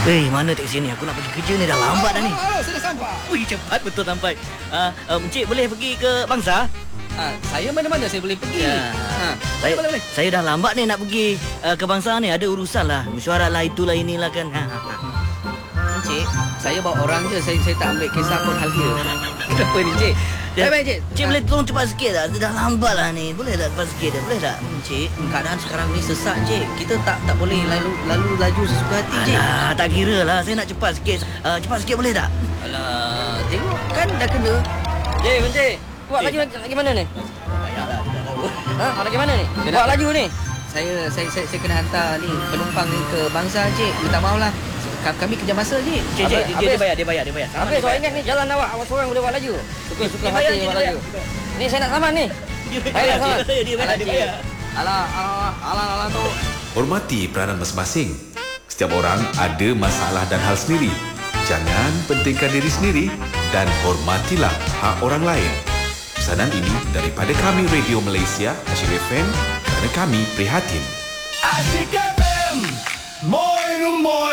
Mana teksi ni? Aku nak pergi kerja ni, dah lambat dah ni. Sudah sampai. Wih, cepat betul sampai. Encik boleh pergi ke Bangsa? Saya mana-mana saya boleh pergi. Boleh. Saya dah lambat ni nak pergi ke Bangsa ni. Ada urusan lah. Mesyuarat lah, itulah inilah kan. Encik, saya bawa orang je. Saya tak ambil kisah pun hal dia. Kenapa ni, Encik? Baik, Encik. Encik boleh tolong cepat sikit tak? Dah lambat lah ni. Boleh tak cepat sikit dah? Boleh tak? Encik, keadaan sekarang ni sesak, Encik. Kita tak boleh lalu laju sesuka hati, Encik. Alah, tak kira lah. Saya nak cepat sikit. Cepat sikit boleh tak? Alah, tengok kan dah kena. Encik. Buat lagi mana ni? Payahlah, tidak tahu. Lagi mana ni? Buat laju ni. Saya kena hantar ni penumpang ni ke Bangsa, Encik. Minta maaf lah. Kami kerja masa, Encik. Cik, dia bayar. Habis awak ingat ni jalan awak seorang boleh buat laju. Suka hati buat laju. Ni saya nak saman ni. Dia bayar. Alah tu. Hormati peranan masing-masing. Setiap orang ada masalah dan hal sendiri. Jangan pentingkan diri sendiri dan hormatilah hak orang lain. Pesanan ini daripada kami Radio Malaysia, Asyik FM, kerana kami prihatin. Asyik FM, moi.